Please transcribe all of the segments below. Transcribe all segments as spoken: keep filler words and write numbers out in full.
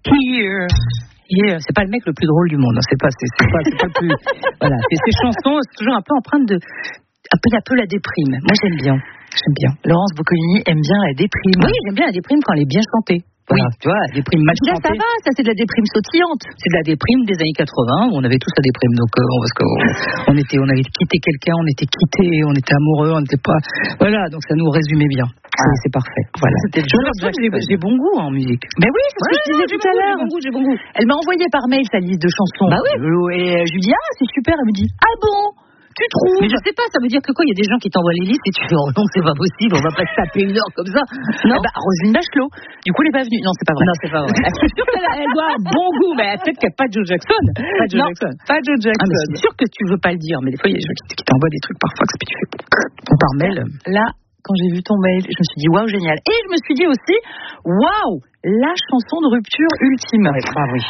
Here. Yeah, c'est pas le mec le plus drôle du monde, hein. c'est pas, c'est, c'est pas, c'est pas le plus. Voilà, c'est ces chansons, c'est toujours un peu empreinte de, un peu, un peu la déprime. Moi, j'aime bien, j'aime bien. Laurence Boccolini aime bien la déprime. Oui, j'aime bien la déprime quand elle est bien chantée. Voilà, oui, tu vois, la déprime mal là, chantée. Ça va, ça c'est de la déprime sautillante. C'est de la déprime des années quatre-vingts où on avait tous la déprime, donc euh, parce qu'on on était, on avait quitté quelqu'un, on était quitté, on était amoureux, on n'était pas, voilà, donc ça nous résumait bien. Ah. C'est, c'est parfait. Voilà. C'était je j'ai, j'ai bon goût en musique. Mais oui, c'est ce ouais, que je disais tout à l'heure. J'ai bon goût, j'ai bon goût. Elle m'a envoyé par mail sa liste de chansons. Bah oui. Et je lui dis ah c'est super. Elle me dit ah bon. Tu trouves? Mais je sais pas, ça veut dire que quoi? Il y a des gens qui t'envoient les listes et tu fais oh non, c'est pas possible, on va pas se taper une heure comme ça. Non. Eh bah, Roselyne Bachelot. Du coup, elle est pas venue. Non, c'est pas vrai. Non, c'est pas vrai. C'est sûr qu'elle elle doit avoir bon goût, mais peut-être qu'elle n'a pas Joe Jackson. Pas Joe non, Jackson. Pas Joe Jackson. Ah, mais c'est sûr que tu veux pas le dire, mais des fois, il y a des gens qui t'envoient des trucs par fax, puis tu fais par mail. Là, quand j'ai vu ton mail, je me suis dit waouh, génial. Et je me suis dit aussi waouh, la chanson de rupture ultime. Ouais, bah oui.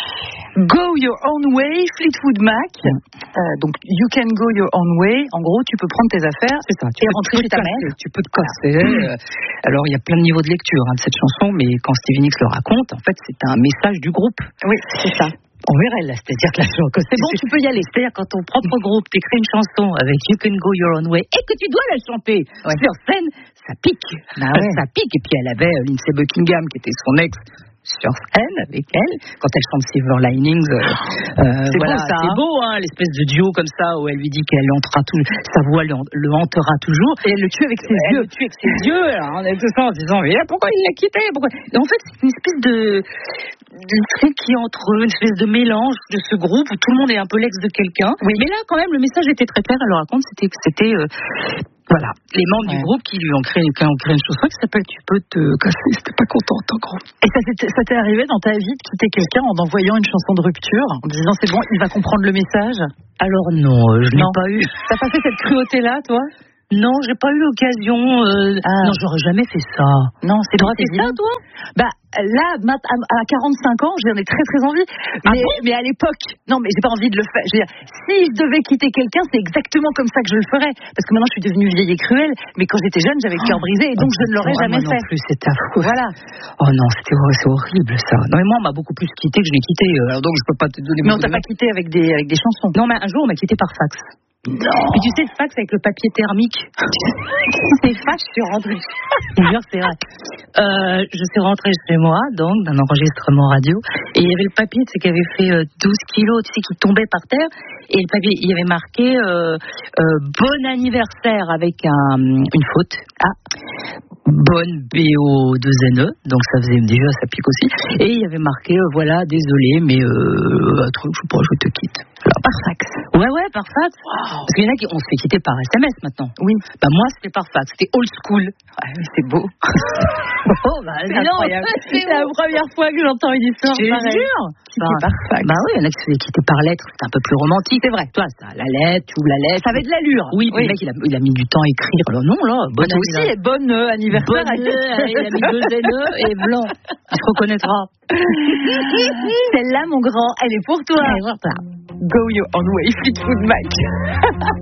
Go Your Own Way, Fleetwood Mac. Mm. Euh, donc, You Can Go Your Own Way. En gros, tu peux prendre tes affaires c'est ça, tu et peux, rentrer chez ta mère. Tu peux te casser. Voilà. Euh, alors, il y a plein de niveaux de lecture hein, de cette chanson, mais quand Stevie Nicks le raconte, en fait, c'est un message du groupe. Oui, c'est ça. On verrait là, c'est-à-dire que la chanson, c'est bon, tu peux y aller. C'est-à-dire quand ton propre groupe t'écrit une chanson avec You Can Go Your Own Way et que tu dois la chanter ouais. sur scène, ça pique. Bah ouais. Ça pique. Et puis elle avait Lindsey Buckingham qui était son ex sur scène avec elle quand elle chante Silver Linings. Euh, euh, c'est voilà, beau ça. C'est hein. beau, hein, l'espèce de duo comme ça où elle lui dit qu'elle hantera tout, sa voix le, le hantera toujours. Et elle le tue avec ses elle yeux. Le tue avec ses yeux. Alors, on est tout ça en disant mais pourquoi il l'a quitté pourquoi... Et en fait, c'est une espèce de d'un truc qui est entre eux, une espèce de mélange de ce groupe où tout le monde est un peu l'ex de quelqu'un. Oui. Mais là, quand même, le message était très clair. Elle le raconte, c'était que c'était euh, voilà, les membres ouais. du groupe qui lui ont créé, qui ont créé une chanson qui s'appelle Tu peux te casser. C'était pas contente en gros. Et ça, ça t'est arrivé dans ta vie de quitter quelqu'un en envoyant une chanson de rupture, en disant c'est bon, il va comprendre le message? Alors non, je n'ai pas eu. T'as pas fait cette cruauté-là, toi? Non, j'ai pas eu l'occasion. Euh... Ah. Non, j'aurais jamais fait ça. Non, c'est t'aurais fait ça, toi? Bah là, à quarante-cinq ans, j'en ai très très envie. Ah mais, bon mais à l'époque, non, mais j'ai pas envie de le faire. Je veux dire, si je devais quitter quelqu'un, c'est exactement comme ça que je le ferais. Parce que maintenant, je suis devenue vieille et cruelle. Mais quand j'étais jeune, j'avais le cœur brisé et donc oh, je ne l'aurais jamais moi fait. Non plus, c'est affreux. Voilà. Oh non, c'était c'est horrible ça. Non, mais moi, on m'a beaucoup plus quitté que je l'ai quitté. Alors donc, je peux pas te donner. Mais on t'a pas quitté avec des avec des chansons. Non, mais un jour, on m'a quitté par fax. Non. Et tu sais, fax avec le papier thermique. C'est fax, je suis rentrée. C'est vrai. Euh, je suis rentrée chez moi, donc, d'un enregistrement radio. Et il y avait le papier, tu sais, qui avait fait euh, douze kilos, tu sais, qui tombait par terre. Et le papier, il y avait marqué euh, euh, bon anniversaire avec un, une faute. Ah. Bonne B O deux N E, donc ça faisait déjà, ça pique aussi. Et il y avait marqué, euh, voilà, désolé, mais euh, un truc, je sais pas, je te quitte. Alors, par fax. Ouais, ouais, par fax. Wow. Parce qu'il y en a qui, on se fait quitter par S M S maintenant. Oui. Bah, moi, c'était par fax. C'était old school. Ouais, c'est beau. Oh, bah, c'est incroyable. C'est la première fois que j'entends une histoire pareille. Quitter bah, par fax. Bah, oui, il y en a qui se fait quitter par lettre. C'est un peu plus romantique. C'est vrai. Toi, ça, la lettre, tu ouvres la lettre. Ça avait de l'allure. Oui, oui. Le mec, il a, il a mis du temps à écrire. Alors, non, là, bonne Toi aussi, et bonne euh, anniversaire. Bonne, euh, il a mis deux N E et blanc. Tu te reconnaîtras. Celle-là, mon grand, elle est pour toi. Elle est pour toi. Go Your Own Way, Fleetwood Mac.